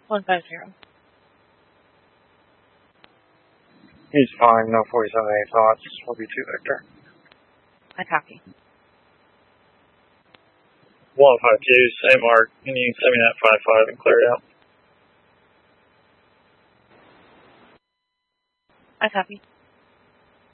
150. He's fine, no 47A thoughts. Will be 2 Victor. I copy. 152, same mark. Can you send me that 55 and clear it out? I copy.